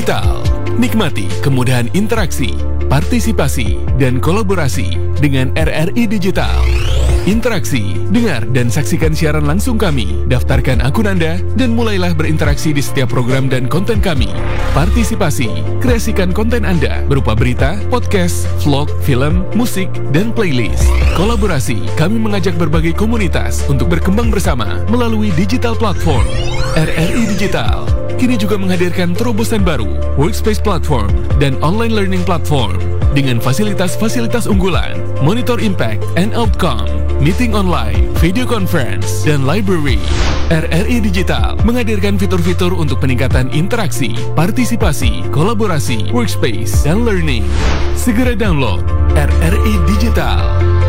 Digital. Nikmati kemudahan interaksi, partisipasi, dan kolaborasi dengan RRI Digital. Interaksi, dengar dan saksikan siaran langsung kami, daftarkan akun Anda, dan mulailah berinteraksi di setiap program dan konten kami. Partisipasi, kreasikan konten Anda berupa berita, podcast, vlog, film, musik, dan playlist. Kolaborasi, kami mengajak berbagai komunitas untuk berkembang bersama melalui digital platform. RRI Digital kini juga menghadirkan terobosan baru, workspace platform, dan online learning platform dengan fasilitas-fasilitas unggulan, monitor impact and outcome, meeting online, video conference, dan library. RRI Digital menghadirkan fitur-fitur untuk peningkatan interaksi, partisipasi, kolaborasi, workspace, dan learning. Segera download RRI Digital.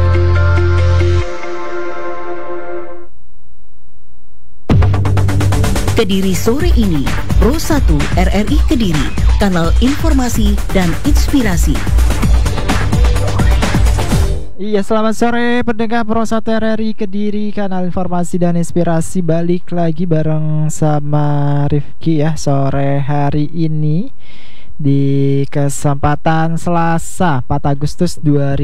Kediri sore ini, Pro 1 RRI Kediri, kanal informasi dan inspirasi. Iya, selamat sore pendengar Pro 1 RRI Kediri, kanal informasi dan inspirasi. Balik lagi bareng sama Rifki ya sore hari ini di kesempatan Selasa 4 Agustus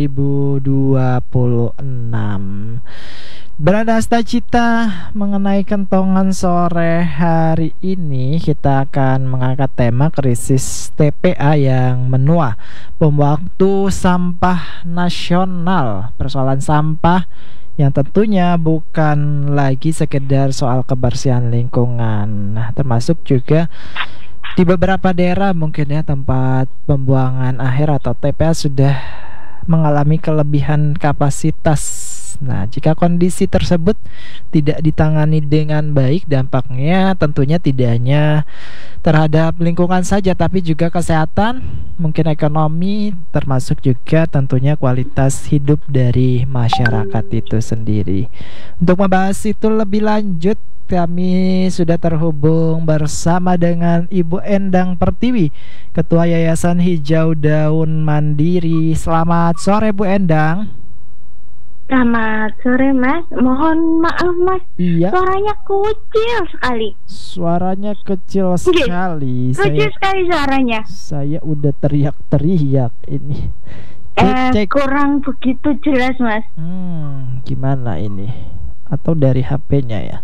2026. Berada cita mengenai kentongan sore hari ini, kita akan mengangkat tema krisis TPA yang menua, bom waktu sampah nasional. Persoalan sampah yang tentunya bukan lagi sekedar soal kebersihan lingkungan, termasuk juga di beberapa daerah mungkin ya tempat pembuangan akhir atau TPA sudah mengalami kelebihan kapasitas. Nah, jika kondisi tersebut tidak ditangani dengan baik, dampaknya tentunya tidak hanya terhadap lingkungan saja, tapi juga kesehatan, mungkin ekonomi, termasuk juga tentunya kualitas hidup dari masyarakat itu sendiri. Untuk membahas itu lebih lanjut, kami sudah terhubung bersama dengan Ibu Endang Pertiwi, Ketua Yayasan Hijau Daun Mandiri. Selamat sore Bu Endang. Selamat sore Mas, mohon maaf Mas, iya, suaranya kecil sekali. Suaranya kecil sekali. Kecil sekali suaranya. Saya udah teriak-teriak ini. Cek. Kurang begitu jelas Mas. Gimana ini? Atau dari HP-nya ya?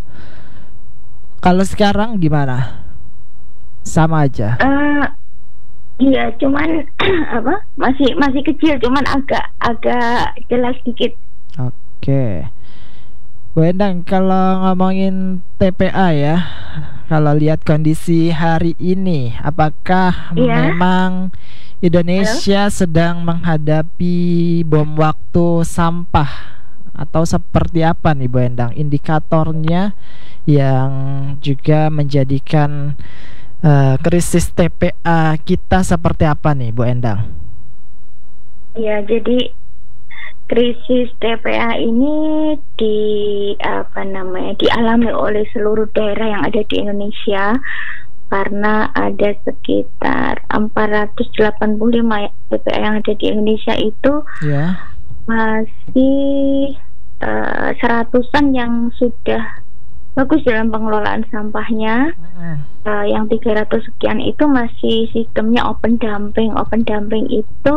Kalau sekarang gimana? Sama aja. Iya, cuman apa? Masih kecil, cuman agak jelas sedikit. Oke, Bu Endang, kalau ngomongin TPA ya, kalau lihat kondisi hari ini, apakah memang Indonesia sedang menghadapi bom waktu sampah atau seperti apa nih Bu Endang? Indikatornya yang juga menjadikan krisis TPA kita seperti apa nih Bu Endang? Ya, jadi krisis TPA ini dialami oleh seluruh daerah yang ada di Indonesia, karena ada sekitar 485 TPA yang ada di Indonesia itu masih seratusan yang sudah bagus dalam pengelolaan sampahnya. Yang 300 sekian itu masih sistemnya open dumping. Open dumping itu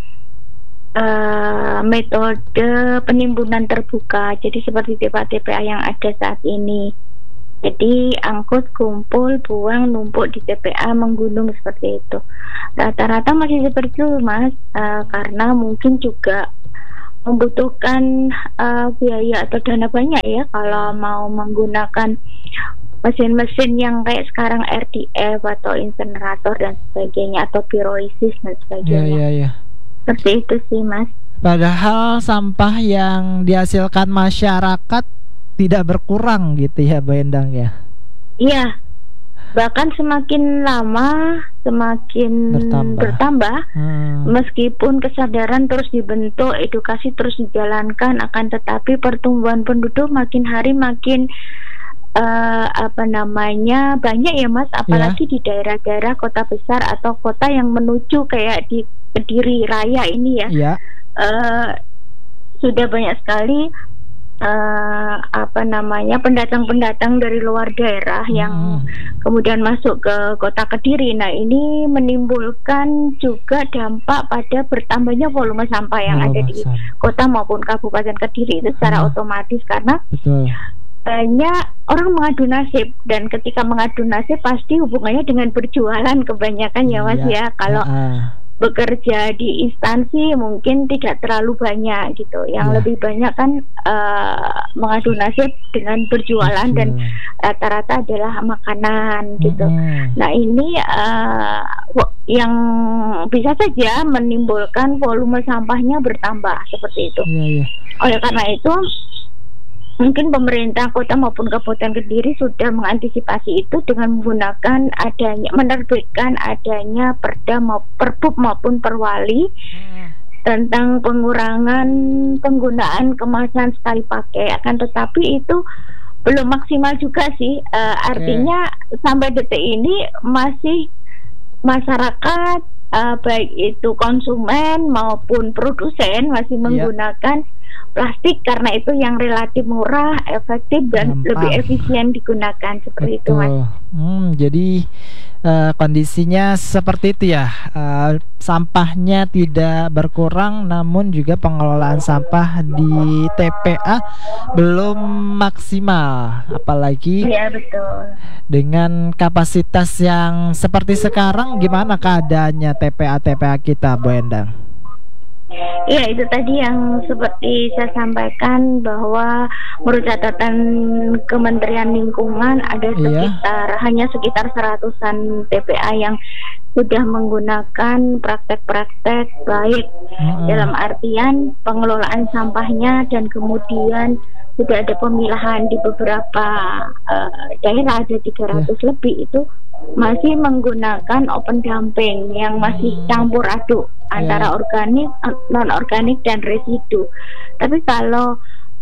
metode penimbunan terbuka, jadi seperti TPA yang ada saat ini. Jadi angkut, kumpul, buang, numpuk di TPA, menggunung seperti itu. Rata-rata masih seperti itu Mas, karena mungkin juga membutuhkan biaya atau dana banyak ya kalau mau menggunakan mesin-mesin yang kayak sekarang RDF atau insenerator dan sebagainya, atau pirolysis dan sebagainya. Seperti itu sih Mas. Padahal sampah yang dihasilkan masyarakat tidak berkurang gitu ya Bu Endang ya? Iya, bahkan semakin lama semakin bertambah. Meskipun kesadaran terus dibentuk, edukasi terus dijalankan, akan tetapi pertumbuhan penduduk makin hari makin banyak ya Mas, apalagi di daerah-daerah kota besar atau kota yang menuju kayak di Kediri Raya ini ya. Sudah banyak sekali pendatang-pendatang dari luar daerah yang kemudian masuk ke kota Kediri. Nah, ini menimbulkan juga dampak pada bertambahnya volume sampah yang ada di kota maupun Kabupaten Kediri itu secara otomatis, karena banyak orang mengadu nasib, dan ketika mengadu nasib pasti hubungannya dengan berjualan kebanyakan ya Mas ya. Kalau bekerja di instansi mungkin tidak terlalu banyak gitu, yang lebih banyak kan mengadu nasib dengan berjualan dan rata-rata adalah makanan gitu. Nah, ini yang bisa saja menimbulkan volume sampahnya bertambah seperti itu. Oleh karena itu mungkin pemerintah kota maupun Kabupaten Kediri sudah mengantisipasi itu dengan menerbitkan adanya Perbup maupun Perwali tentang pengurangan penggunaan kemasan sekali pakai. Akan tetapi itu belum maksimal juga sih, artinya sampai detik ini masih masyarakat baik itu konsumen maupun produsen masih menggunakan plastik karena itu yang relatif murah, efektif dan lebih efisien digunakan seperti itu Mas. Jadi kondisinya seperti itu ya, sampahnya tidak berkurang namun juga pengelolaan sampah di TPA belum maksimal, apalagi betul. Dengan kapasitas yang seperti sekarang, gimana keadaannya TPA kita, Bu Endang? Ya, itu tadi yang seperti saya sampaikan bahwa menurut catatan Kementerian Lingkungan ada hanya sekitar 100-an TPA yang sudah menggunakan praktek-praktek baik dalam artian pengelolaan sampahnya, dan kemudian sudah ada pemilahan di beberapa daerah, ada 300 lebih itu masih menggunakan open dumping yang masih campur aduk antara organik, non-organik dan residu. Tapi kalau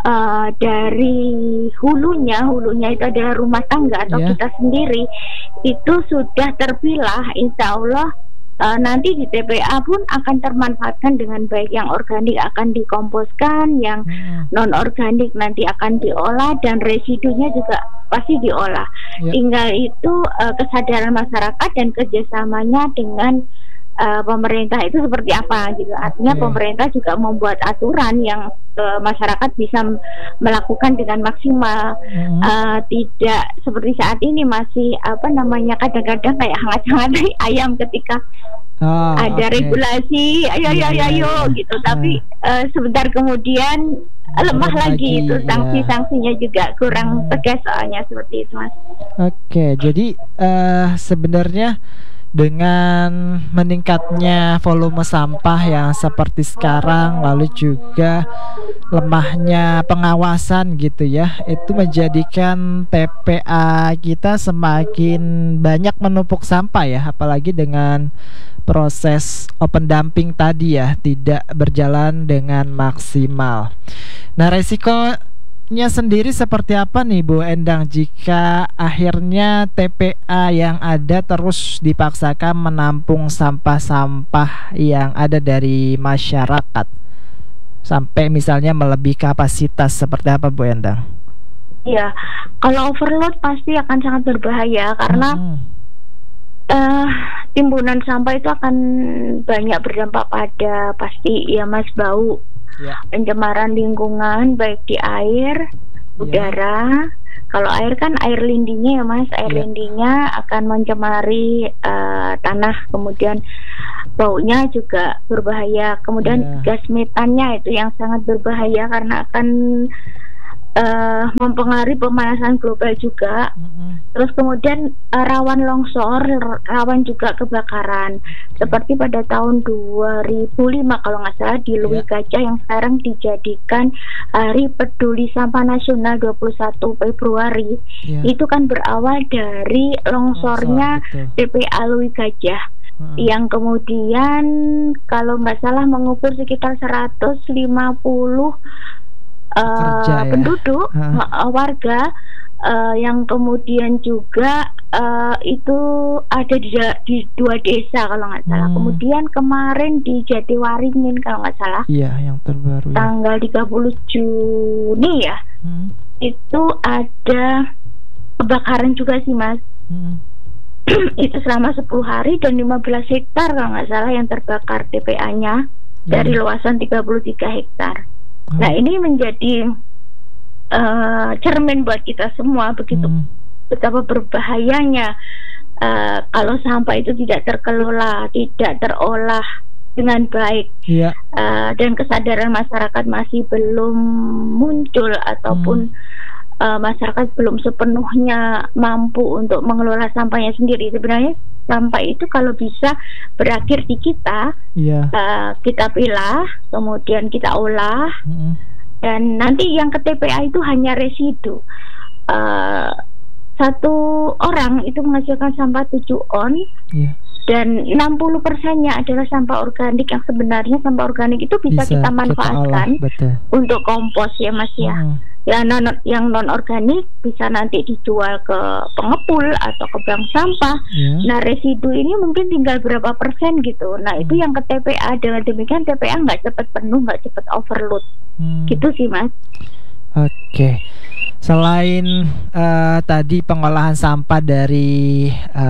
dari hulunya itu adalah rumah tangga atau kita sendiri, itu sudah terpilah, insya Allah nanti di TPA pun akan termanfaatkan dengan baik. Yang organik akan dikomposkan, yang non-organik nanti akan diolah, dan residunya juga pasti diolah. Tinggal itu kesadaran masyarakat dan kerjasamanya dengan pemerintah itu seperti apa gitu. Artinya pemerintah juga membuat aturan yang masyarakat bisa melakukan dengan maksimal. Tidak seperti saat ini masih kadang-kadang kayak hangat-hangat ayam ketika ada regulasi ayo gitu, tapi sebentar kemudian lemah lagi itu sanksinya juga kurang tegas soalnya seperti itu Mas. Jadi sebenarnya dengan meningkatnya volume sampah yang seperti sekarang, lalu juga lemahnya pengawasan gitu ya, itu menjadikan TPA kita semakin banyak menumpuk sampah ya, apalagi dengan proses open dumping tadi ya, tidak berjalan dengan maksimal. Nah, resikonya sendiri seperti apa nih Bu Endang jika akhirnya TPA yang ada terus dipaksakan menampung sampah-sampah yang ada dari masyarakat sampai misalnya melebihi kapasitas, seperti apa Bu Endang? Iya, kalau overload pasti akan sangat berbahaya karena timbunan sampah itu akan banyak berdampak pada pasti ya Mas, bau, pencemaran lingkungan baik di air, udara. Kalau air kan air lindinya ya Mas, air lindinya akan mencemari tanah, kemudian baunya juga berbahaya. Kemudian gas metannya itu yang sangat berbahaya karena akan mempengaruhi pemanasan global juga. Terus kemudian rawan longsor, rawan juga kebakaran. Seperti pada tahun 2005 kalau nggak salah di Lui Gajah yang sekarang dijadikan Hari Peduli Sampah Nasional 21 Februari. Itu kan berawal dari longsornya TPA Lui Gajah. Yang kemudian kalau nggak salah mengubur sekitar 150 penduduk warga yang kemudian juga itu ada di 2 desa kalau nggak salah. Kemudian kemarin di Jatiwaringin kalau nggak salah. Iya, yang terbaru. Tanggal 30 Juni ya. Itu ada kebakaran juga sih Mas. Itu selama 10 hari dan 15 hektar kalau nggak salah yang terbakar TPA-nya dari luasan 33 hektar. Nah ini menjadi cermin buat kita semua begitu betapa berbahayanya kalau sampah itu tidak terkelola, tidak terolah dengan baik, dan kesadaran masyarakat masih belum muncul ataupun masyarakat belum sepenuhnya mampu untuk mengelola sampahnya sendiri. Sebenarnya sampah itu kalau bisa berakhir di kita, kita pilah, kemudian kita olah. Dan nanti yang ke TPA itu hanya residu. Satu orang itu menghasilkan sampah 7 on, dan 60%-nya adalah sampah organik yang sebenarnya sampah organik itu bisa kita manfaatkan untuk kompos ya Mas ya. Yang non organik bisa nanti dijual ke pengepul atau ke bank sampah. Nah residu ini mungkin tinggal berapa persen gitu. Nah itu yang ke TPA. Dengan demikian TPA nggak cepat penuh, nggak cepat overload. Gitu sih Mas. Oke. Selain tadi pengolahan sampah dari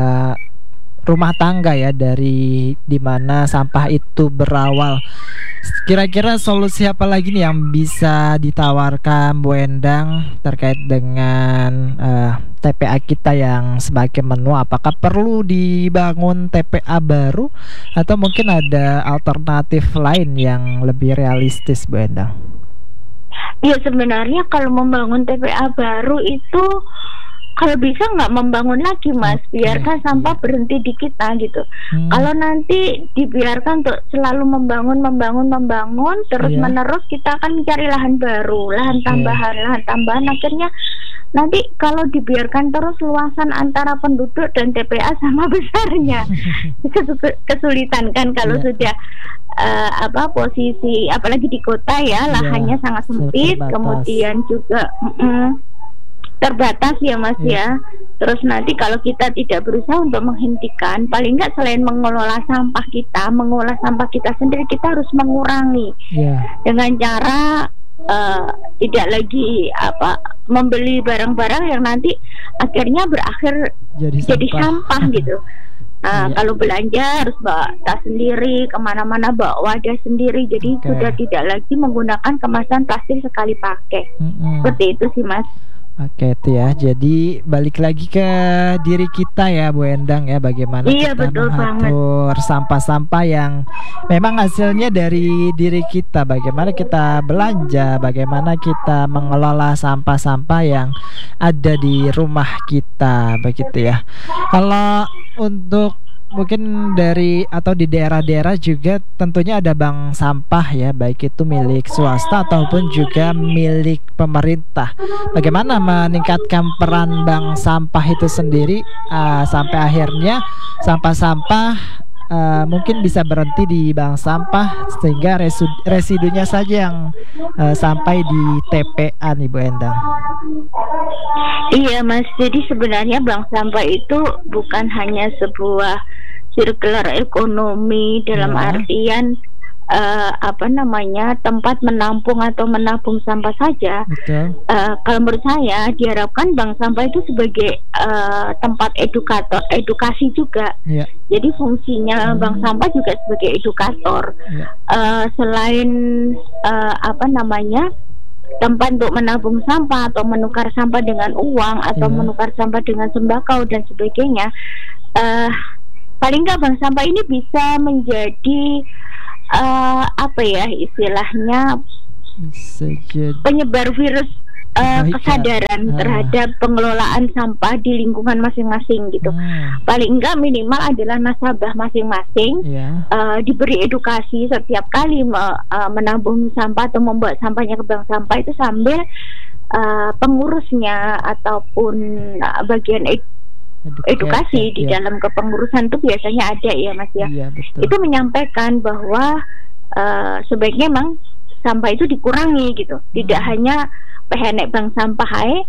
rumah tangga ya, dari dimana sampah itu berawal, kira-kira solusi apa lagi nih yang bisa ditawarkan Bu Endang terkait dengan TPA kita yang semakin menua? Apakah perlu dibangun TPA baru atau mungkin ada alternatif lain yang lebih realistis Bu Endang? Ya sebenarnya kalau membangun TPA baru itu kalau bisa nggak membangun lagi Mas, biarkan sampah berhenti di kita gitu. Kalau nanti dibiarkan untuk selalu membangun terus menerus, kita akan mencari lahan baru, lahan tambahan, akhirnya nanti kalau dibiarkan terus luasan antara penduduk dan TPA sama besarnya. Kesulitan kan kalau sudah posisi apalagi di kota ya, lahannya sangat sempit, kemudian juga terbatas ya Mas ya. Terus nanti kalau kita tidak berusaha untuk menghentikan, paling nggak selain mengelola sampah kita sendiri, kita harus mengurangi dengan cara tidak lagi membeli barang-barang yang nanti akhirnya berakhir jadi sampah gitu. Kalau belanja harus bawa tas sendiri, kemana-mana bawa wadah sendiri. Jadi sudah tidak lagi menggunakan kemasan plastik sekali pakai. Seperti itu sih Mas. Oke itu ya. Jadi balik lagi ke diri kita ya Bu Endang ya, bagaimana kita mengatur sampah-sampah yang memang hasilnya dari diri kita. Bagaimana kita belanja, bagaimana kita mengelola sampah-sampah yang ada di rumah kita, begitu ya. Kalau untuk mungkin dari atau di daerah-daerah juga tentunya ada bank sampah ya, baik itu milik swasta ataupun juga milik pemerintah. Bagaimana meningkatkan peran bank sampah itu sendiri sampai akhirnya sampah-sampah mungkin bisa berhenti di bank sampah sehingga residunya saja yang sampai di TPA nih Bu Endang. Iya Mas, jadi sebenarnya bank sampah itu bukan hanya sebuah circular ekonomi dalam artian tempat menampung atau menabung sampah saja. Kalau menurut saya diharapkan bank sampah itu sebagai tempat edukasi juga. Jadi fungsinya bank sampah juga sebagai edukator. Selain tempat untuk menabung sampah atau menukar sampah dengan uang atau menukar sampah dengan sembako dan sebagainya, paling nggak bank sampah ini bisa menjadi istilahnya penyebar virus kesadaran terhadap pengelolaan sampah di lingkungan masing-masing gitu. Paling enggak minimal adalah nasabah masing-masing diberi edukasi setiap kali menabung sampah atau membawa sampahnya ke bank sampah itu sambil pengurusnya ataupun bagian edukasi di dalam kepengurusan itu biasanya ada ya Mas ya. Itu menyampaikan bahwa sebaiknya memang sampah itu dikurangi gitu. Tidak hanya nek bank sampah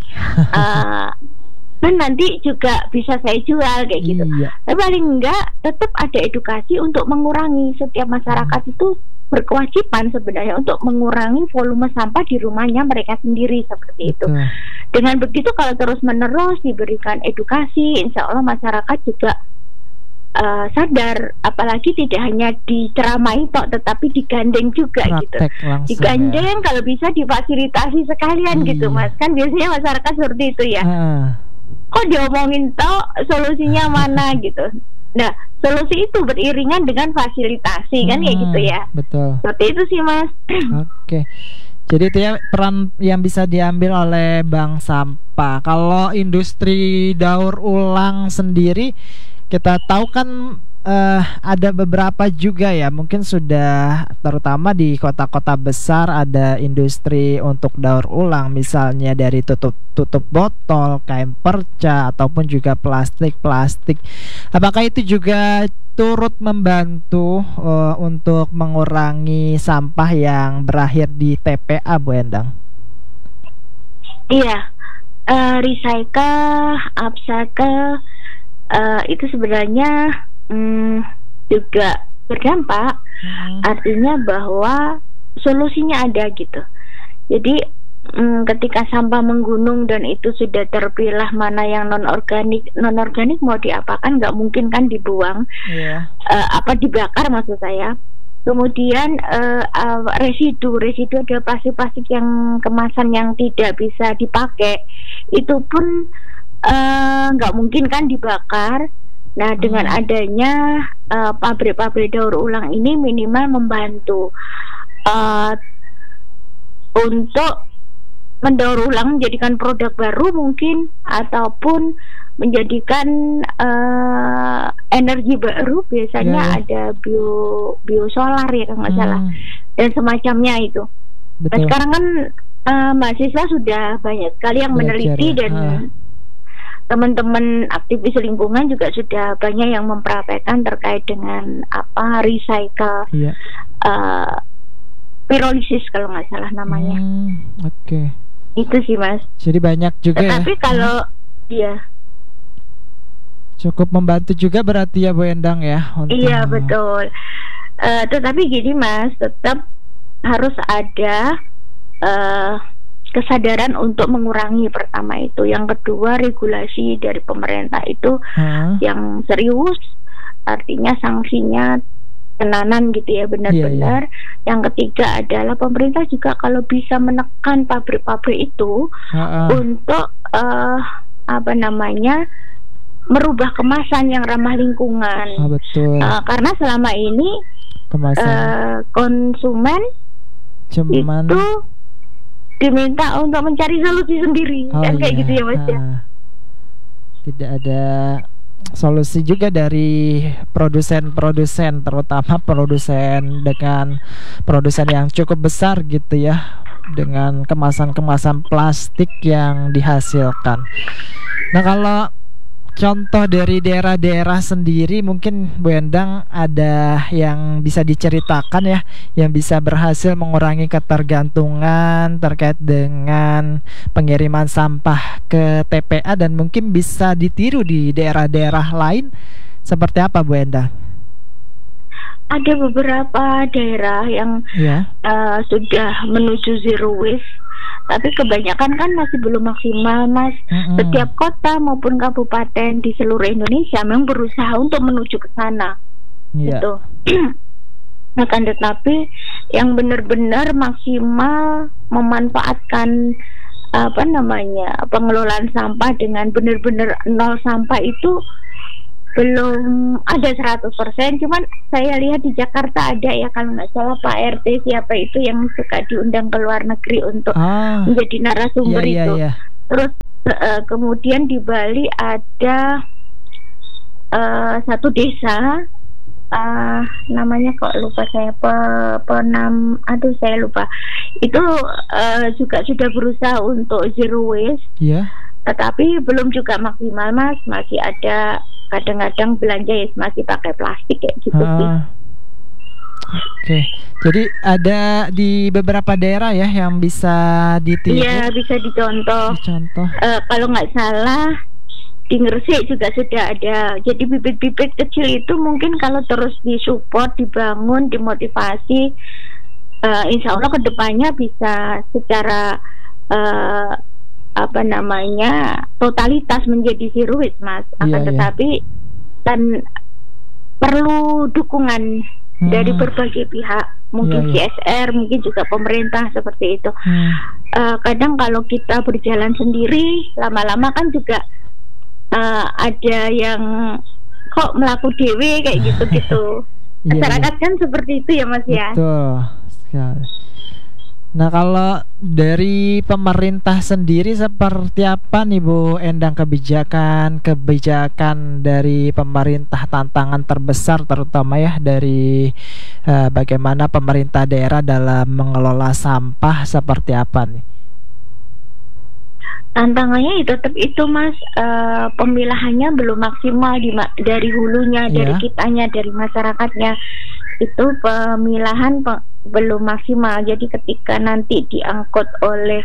kan nanti juga bisa saya jual kayak gitu. Tapi paling enggak tetap ada edukasi untuk mengurangi. Setiap masyarakat itu berkewajiban sebenarnya untuk mengurangi volume sampah di rumahnya mereka sendiri seperti itu. Dengan begitu kalau terus-menerus diberikan edukasi, insya Allah masyarakat juga sadar, apalagi tidak hanya diceramai tok, tetapi digandeng juga gitu. Digandeng ya. Kalau bisa difasilitasi sekalian gitu, Mas. Kan biasanya masyarakat seperti itu ya. Kok diomongin tok, solusinya mana gitu. Nah, solusi itu beriringan dengan fasilitasi kan kayak gitu ya. Betul. Seperti itu sih, Mas. Oke. Jadi itu ya peran yang bisa diambil oleh bank sampah. Kalau industri daur ulang sendiri, kita tahu kan ada beberapa juga ya, mungkin sudah terutama di kota-kota besar ada industri untuk daur ulang, misalnya dari tutup botol, kain perca ataupun juga plastik. Apakah itu juga turut membantu untuk mengurangi sampah yang berakhir di TPA, Bu Endang? Iya, recycle, upcycle itu sebenarnya juga berdampak. Artinya bahwa solusinya ada gitu. Jadi ketika sampah menggunung dan itu sudah terpilah mana yang non organik mau diapakan, nggak mungkin kan dibuang, dibakar maksud saya. Kemudian residu ada plastik yang kemasan yang tidak bisa dipakai, itu pun nggak mungkin kan dibakar. Nah, dengan adanya pabrik-pabrik daur ulang ini minimal membantu untuk mendaur ulang, menjadikan produk baru mungkin, ataupun menjadikan energi baru. Biasanya ada biosolar ya kalau nggak salah, dan semacamnya itu. Nah, sekarang kan mahasiswa sudah banyak sekali yang meneliti dan teman-teman aktivis lingkungan juga sudah banyak yang mempraktekkan terkait dengan recycle, pirolisis kalau nggak salah namanya. Itu sih, Mas. Jadi banyak juga. Tetapi kalau cukup membantu juga berarti ya, Bu Endang ya. Iya betul. Tetapi gini, Mas, tetap harus ada kesadaran untuk mengurangi, pertama itu. Yang kedua, regulasi dari pemerintah itu yang serius, artinya sanksinya tenanan gitu ya, benar-benar. Yang ketiga adalah pemerintah juga kalau bisa menekan pabrik-pabrik itu untuk merubah kemasan yang ramah lingkungan. Karena selama ini konsumen itu diminta untuk mencari solusi sendiri, kayak gitu ya, Mas ya. Tidak ada solusi juga dari produsen, terutama produsen yang cukup besar gitu ya, dengan kemasan plastik yang dihasilkan. Nah, kalau contoh dari daerah-daerah sendiri, mungkin Bu Endang ada yang bisa diceritakan ya, yang bisa berhasil mengurangi ketergantungan terkait dengan pengiriman sampah ke TPA dan mungkin bisa ditiru di daerah-daerah lain, seperti apa, Bu Endang? Ada beberapa daerah yang sudah menuju zero waste, tapi kebanyakan kan masih belum maksimal, Mas. Setiap kota maupun kabupaten di seluruh Indonesia memang berusaha untuk menuju ke sana, gitu. Akan tetapi yang benar-benar maksimal memanfaatkan pengelolaan sampah dengan benar-benar nol sampah itu belum ada 100%. Cuman saya lihat di Jakarta ada ya, kalau nggak salah Pak RT siapa itu yang suka diundang ke luar negeri untuk menjadi narasumber itu. Terus kemudian di Bali ada satu desa, namanya kok lupa saya, saya lupa. Itu juga sudah berusaha untuk zero waste. Tetapi belum juga maksimal, Mas. Masih ada kadang-kadang belanja ya masih pakai plastik kayak gitu sih. Oke, jadi ada di beberapa daerah ya yang bisa ditiru. Iya, bisa dicontoh. Contoh. Kalau nggak salah di Gresik juga sudah ada. Jadi bibit-bibit kecil itu mungkin kalau terus disupport, dibangun, dimotivasi, insya Allah kedepannya bisa secara totalitas menjadi Zero-Waste, Mas. Tetapi kan perlu dukungan dari berbagai pihak, mungkin CSR, mungkin juga pemerintah seperti itu. Kadang kalau kita berjalan sendiri, lama-lama kan juga ada yang kok melaku dewe kayak gitu-gitu. Masyarakat kan seperti itu ya, Mas ya. Betul sekali. Nah, kalau dari pemerintah sendiri seperti apa nih Bu Endang kebijakan dari pemerintah, tantangan terbesar terutama ya dari bagaimana pemerintah daerah dalam mengelola sampah seperti apa nih? Tantangannya tetap itu, Mas, pemilahannya belum maksimal dari hulunya, dari kitanya, dari masyarakatnya. Itu pemilahan belum maksimal. Jadi ketika nanti diangkut oleh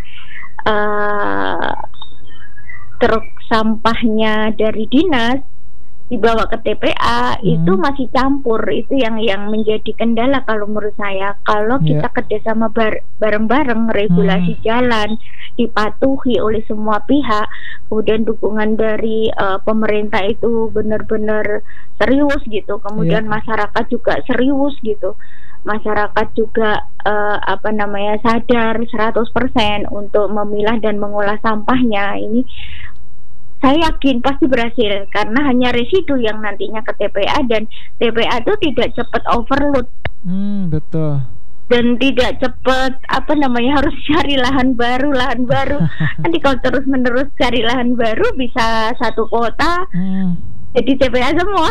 truk sampahnya dari dinas dibawa ke TPA, itu masih campur. Itu yang menjadi kendala kalau menurut saya. Kalau kita kerjasama bareng-bareng, regulasi jalan dipatuhi oleh semua pihak, kemudian dukungan dari pemerintah itu benar-benar serius gitu, kemudian masyarakat juga serius gitu, masyarakat juga sadar 100% untuk memilah dan mengolah sampahnya. Ini saya yakin pasti berhasil, karena hanya residu yang nantinya ke TPA, dan TPA itu tidak cepat overload. Betul. Dan tidak cepat harus cari lahan baru. Nanti kalau terus menerus cari lahan baru bisa satu kota jadi TPA semua.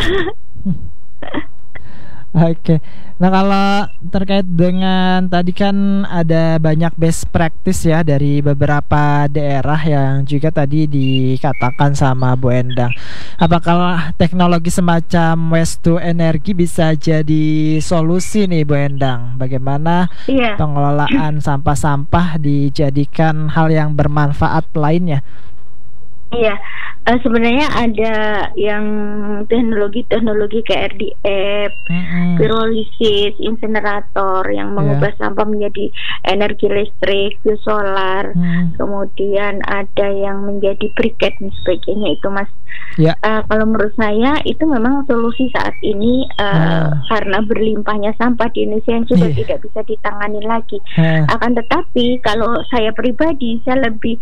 Oke. Nah, kalau terkait dengan tadi kan ada banyak best practice ya dari beberapa daerah yang juga tadi dikatakan sama Bu Endang. Apakah teknologi semacam waste to energy bisa jadi solusi nih Bu Endang? Bagaimana pengelolaan sampah-sampah dijadikan hal yang bermanfaat lainnya? Iya, sebenarnya ada yang teknologi kayak RDF, pirolisis, insinerator yang mengubah sampah menjadi energi listrik, biosolar, kemudian ada yang menjadi briket dan sebagainya itu, Mas. Kalau menurut saya itu memang solusi saat ini, karena berlimpahnya sampah di Indonesia yang sudah tidak bisa ditangani lagi. Akan tetapi kalau saya pribadi, saya lebih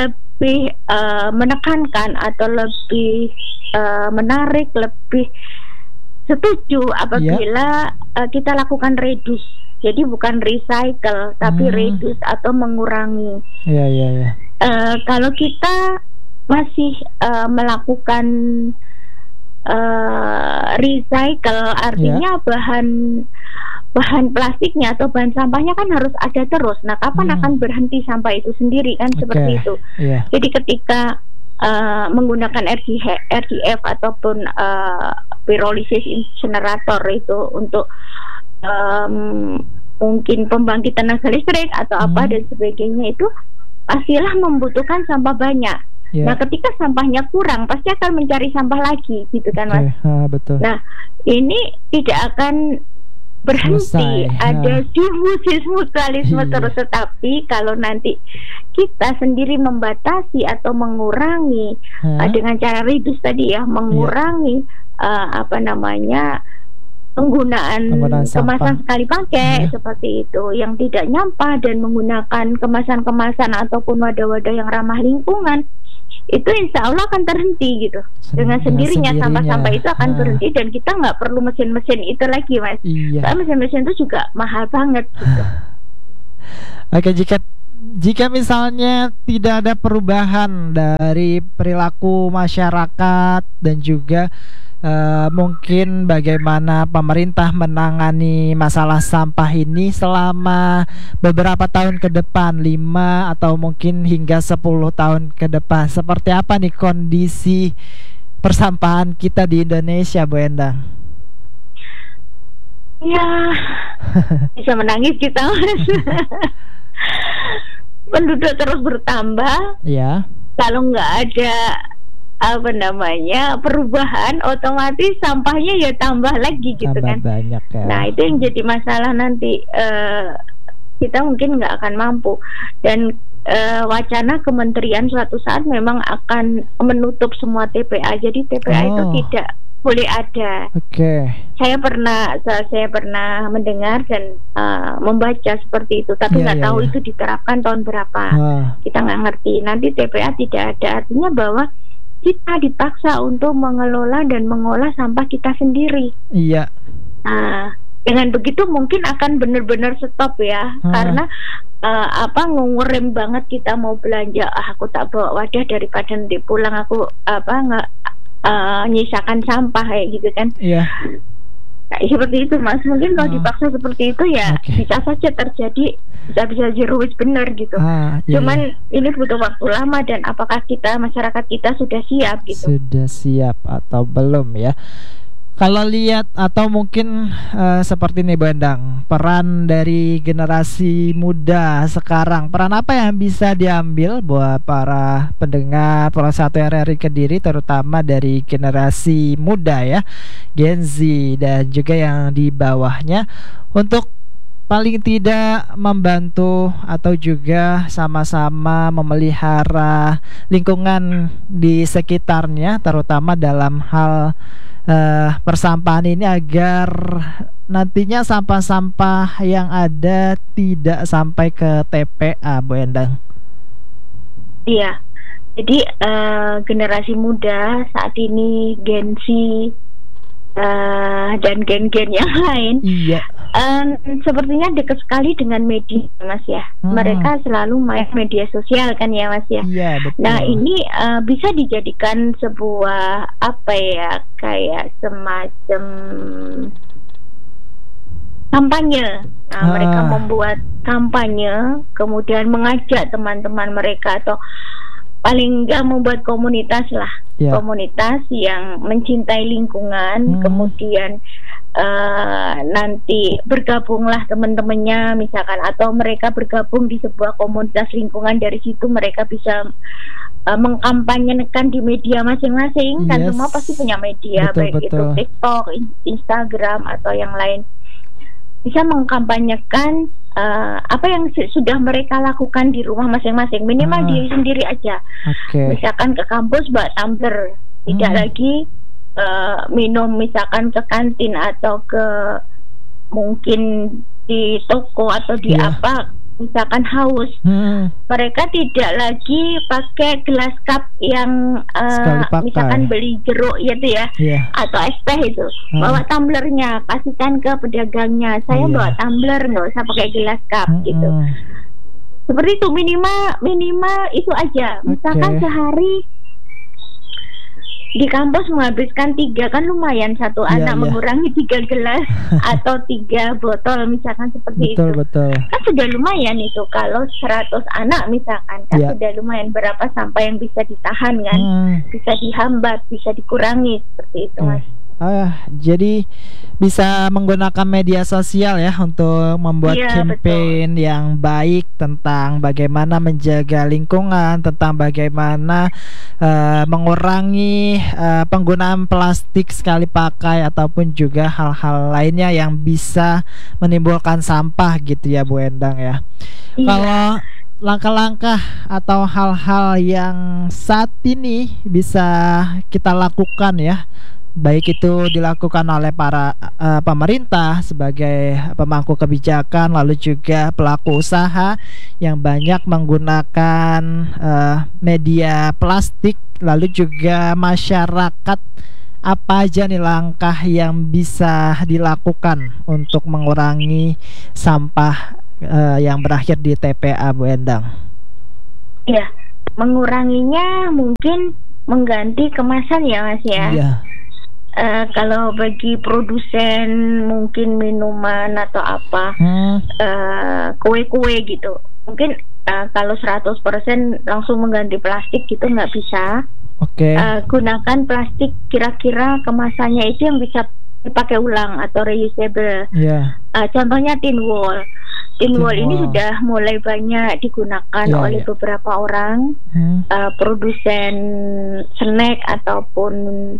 menekankan atau lebih menarik, lebih setuju apabila kita lakukan reduce. Jadi bukan recycle tapi reduce atau mengurangi. Kalau kita masih melakukan recycle, artinya bahan plastiknya atau bahan sampahnya kan harus ada terus. Nah, kapan akan berhenti sampah itu sendiri kan, seperti itu. Jadi ketika menggunakan RDF ataupun pirolisis insinerator itu untuk mungkin pembangkit tenaga listrik atau apa dan sebagainya, itu pastilah membutuhkan sampah banyak. Nah, ketika sampahnya kurang, pasti akan mencari sampah lagi, gitu kan, Mas? Betul. Nah, ini tidak akan berhenti. Ada simbiosis mutualisme terus. Tetapi kalau nanti kita sendiri membatasi atau mengurangi dengan cara reduce tadi ya, mengurangi penggunaan kemasan sekali pakai seperti itu yang tidak nyampah, dan menggunakan kemasan-kemasan ataupun wadah-wadah yang ramah lingkungan, itu insya Allah akan terhenti gitu. Dengan sendirinya sampah-sampah itu akan berhenti, dan kita nggak perlu mesin-mesin itu lagi, Mas. Karena mesin-mesin itu juga mahal banget gitu. Oke, jika misalnya tidak ada perubahan dari perilaku masyarakat dan juga mungkin bagaimana pemerintah menangani masalah sampah ini selama beberapa tahun ke depan, 5 atau mungkin hingga 10 tahun ke depan, seperti apa nih kondisi persampahan kita di Indonesia, Bu Endang? Ya, bisa menangis kita, Mas. Penduduk terus bertambah. Ya. Kalau nggak ada perubahan, otomatis sampahnya ya tambah lagi gitu Tambah kan. banyak ya. Nah, itu yang jadi masalah nanti. Kita mungkin nggak akan mampu, dan wacana kementerian suatu saat memang akan menutup semua TPA. Jadi TPA itu tidak boleh ada. Oke. Saya pernah mendengar dan membaca seperti itu, tapi nggak tahu itu diterapkan tahun berapa. Kita nggak ngerti. Nanti TPA tidak ada, artinya bahwa kita dipaksa untuk mengelola dan mengolah sampah kita sendiri. Iya. Nah, dengan begitu mungkin akan benar-benar stop ya, karena ngurem banget kita mau belanja. Aku tak bawa wadah daripada nanti pulang aku nyisakan sampah kayak gitu kan. Iya. Nah, seperti itu Mas. Mungkin kalau dipaksa seperti itu ya bisa saja terjadi, bisa jeruis benar gitu. Cuman ini butuh waktu lama, dan apakah masyarakat kita sudah siap gitu? Sudah siap atau belum ya? Kalau lihat atau mungkin seperti ini Bu Endang, peran dari generasi muda sekarang, peran apa yang bisa diambil buat para pendengar Pro 1 RRI Kediri, terutama dari generasi muda ya, Gen Z dan juga yang di bawahnya, untuk paling tidak membantu atau juga sama-sama memelihara lingkungan di sekitarnya, terutama dalam hal persampahan ini, agar nantinya sampah-sampah yang ada tidak sampai ke TPA, Bu Endang. Iya, jadi generasi muda saat ini, Gen Z dan gen-gen yang lain, sepertinya dekat sekali dengan media Mas ya. Mereka selalu main media sosial kan ya Mas ya. Iya, betul. Nah ini bisa dijadikan sebuah kayak semacam kampanye. Nah, mereka membuat kampanye, kemudian mengajak teman-teman mereka, atau paling enggak membuat komunitas lah, komunitas yang mencintai lingkungan. Kemudian nanti bergabunglah teman-temannya misalkan, atau mereka bergabung di sebuah komunitas lingkungan. Dari situ mereka bisa mengkampanyekan di media masing-masing. Kan semua pasti punya media, baik itu TikTok, Instagram atau yang lain. Bisa mengkampanyekan apa yang sudah mereka lakukan di rumah masing-masing, minimal diri sendiri aja. Misalkan ke kampus bawa tumbler, tidak lagi minum misalkan ke kantin atau ke mungkin di toko atau di apa, misalkan haus, mereka tidak lagi pakai gelas cup yang misalkan beli jeruk gitu ya, atau es teh itu, bawa tumblernya, kasihkan ke pedagangnya. Saya bawa tumbler, nggak usah pakai gelas cup gitu. Seperti itu, minimal itu aja. Misalkan sehari di kampus menghabiskan 3, kan lumayan, satu anak mengurangi 3 gelas atau 3 botol misalkan, seperti itu. Betul. Kan sudah lumayan itu. Kalau 100 anak misalkan, kan sudah lumayan. Berapa sampah yang bisa ditahan kan, bisa dihambat, bisa dikurangi, seperti itu Mas. Jadi bisa menggunakan media sosial ya untuk membuat campaign yang baik tentang bagaimana menjaga lingkungan, tentang bagaimana mengurangi penggunaan plastik sekali pakai ataupun juga hal-hal lainnya yang bisa menimbulkan sampah gitu ya Bu Endang ya. Kalau langkah-langkah atau hal-hal yang saat ini bisa kita lakukan ya, baik itu dilakukan oleh para pemerintah sebagai pemangku kebijakan, lalu juga pelaku usaha yang banyak menggunakan media plastik, lalu juga masyarakat, apa aja nih langkah yang bisa dilakukan untuk mengurangi sampah yang berakhir di TPA, Bu Endang? Ya, menguranginya mungkin mengganti kemasan ya Mas ya. Kalau bagi produsen mungkin minuman atau apa, kue-kue gitu, mungkin kalau 100% langsung mengganti plastik gitu nggak bisa. Gunakan plastik kira-kira kemasannya itu yang bisa dipakai ulang atau reusable. Iya. Contohnya tin wall. Tin wall ini wall. sudah mulai banyak digunakan Iya, oleh iya. beberapa orang, produsen snack ataupun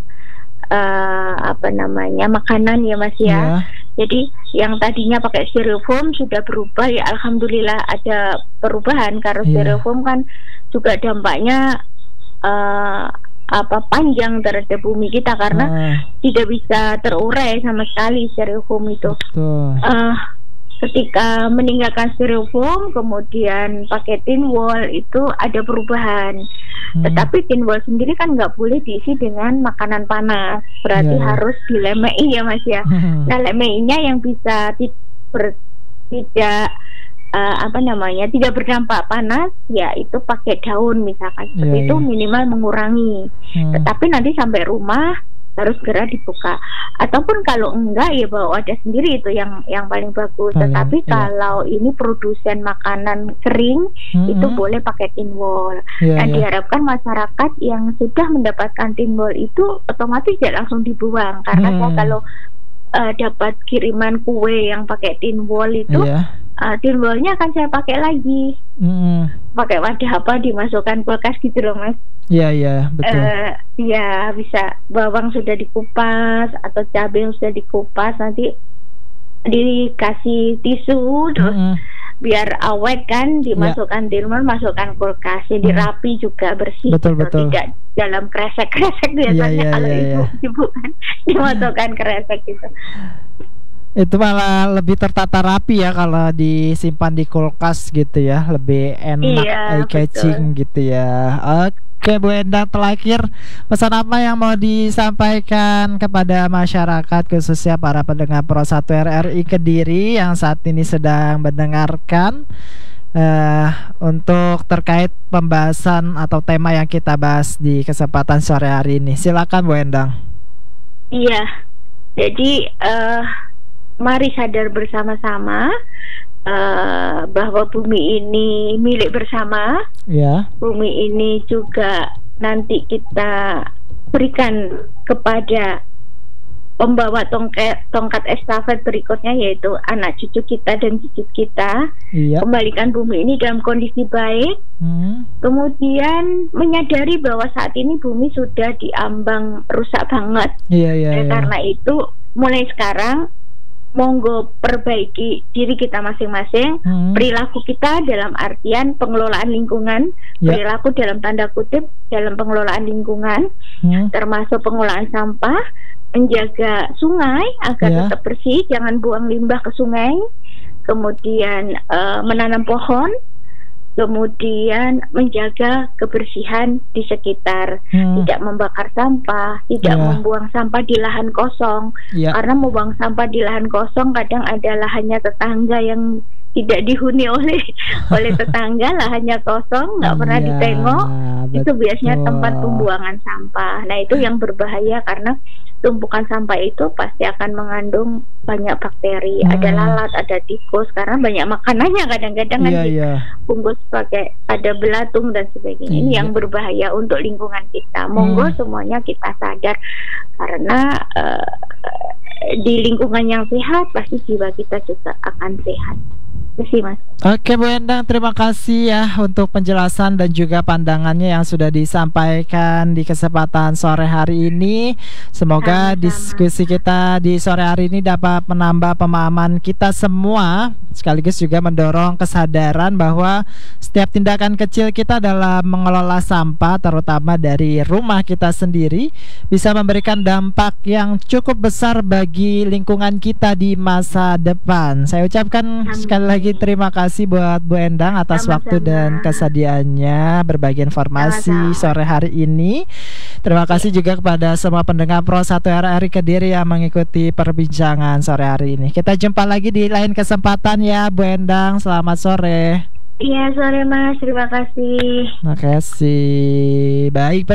makanan ya Mas ya. Iya. Jadi yang tadinya pakai styrofoam sudah berubah ya, alhamdulillah ada perubahan karena Iya. styrofoam kan juga dampaknya panjang terhadap bumi kita karena tidak bisa terurai sama sekali styrofoam itu. Betul. Ketika meninggalkan styrofoam kemudian pakai tin wall itu ada perubahan. Tetapi tin wall sendiri kan nggak boleh diisi dengan makanan panas, berarti Iya, iya. harus dilemei ya Mas ya. Nah, lemeinya yang bisa tidak berdampak panas ya itu pakai daun misalkan seperti Iya, itu, iya. minimal mengurangi. Tetapi nanti sampai rumah harus segera dibuka, ataupun kalau enggak ya bawa wadah sendiri, itu yang paling bagus. Tetapi iya. kalau ini produsen makanan kering itu boleh pakai tin wall. Iya, Dan iya. diharapkan masyarakat yang sudah mendapatkan tin wall itu otomatis tidak langsung dibuang, karena saya kalau dapat kiriman kue yang pakai tin wall itu, Iya. tin wallnya akan saya pakai lagi, pakai wadah dimasukkan kulkas gitu loh Mas. Iya, iya, betul. Ya bisa, bawang sudah dikupas atau cabai yang sudah dikupas, nanti dikasih tisu terus biar awet kan, dimasukkan tin wall, masukkan kulkas, jadi rapi juga, bersih. Betul, betul. Tidak dalam kresek-kresek biasanya Iya, kalau iya. ibu kan dimasukkan kresek gitu. Itu malah lebih tertata rapi ya kalau disimpan di kulkas gitu ya, lebih enak, Iya, eye-catching gitu ya. Oke Bu Endang, terakhir pesan apa yang mau disampaikan kepada masyarakat khususnya para pendengar Pro 1 RRI Kediri yang saat ini sedang mendengarkan untuk terkait pembahasan atau tema yang kita bahas di kesempatan sore hari ini. Silakan Bu Endang. Iya, jadi mari sadar bersama-sama bahwa bumi ini milik bersama. Ya. Bumi ini juga nanti kita berikan kepada pembawa tongkat estafet berikutnya, yaitu anak cucu kita dan cucu kita. Iya. Kembalikan bumi ini dalam kondisi baik. Kemudian menyadari bahwa saat ini bumi sudah diambang rusak banget. Iya. Karena itu mulai sekarang monggo perbaiki diri kita masing-masing, perilaku kita dalam artian pengelolaan lingkungan, perilaku dalam tanda kutip dalam pengelolaan lingkungan, termasuk pengelolaan sampah, menjaga sungai agar tetap bersih, jangan buang limbah ke sungai, kemudian menanam pohon, kemudian menjaga kebersihan di sekitar, tidak membakar sampah, tidak membuang sampah di lahan kosong, karena membuang sampah di lahan kosong kadang ada lahannya tetangga yang tidak dihuni oleh tetangga, lahannya kosong, nggak pernah ditengok, itu biasanya tempat pembuangan sampah. Nah itu yang berbahaya karena tumpukan sampah itu pasti akan mengandung banyak bakteri, ada lalat, ada tikus, karena banyak makanannya kadang-kadang kan dibungkus pakai ada belatung dan sebagainya. Ini yang berbahaya untuk lingkungan kita. Monggo semuanya kita sadar, karena di lingkungan yang sehat pasti jiwa kita juga akan sehat. Mas. Oke Bu Endang, terima kasih ya untuk penjelasan dan juga pandangannya yang sudah disampaikan di kesempatan sore hari ini. Semoga diskusi kita di sore hari ini dapat menambah pemahaman kita semua, sekaligus juga mendorong kesadaran bahwa setiap tindakan kecil kita dalam mengelola sampah, terutama dari rumah kita sendiri, bisa memberikan dampak yang cukup besar bagi lingkungan kita di masa depan. Saya ucapkan sekali lagi terima kasih buat Bu Endang atas waktu dan kesediaannya berbagi informasi sore hari ini. Terima kasih juga kepada semua pendengar Pro 1 RRI Kediri yang mengikuti perbincangan sore hari ini. Kita jumpa lagi di lain kesempatan ya Bu Endang. Selamat sore. Iya, sore Mas, terima kasih. Terima kasih. Baik.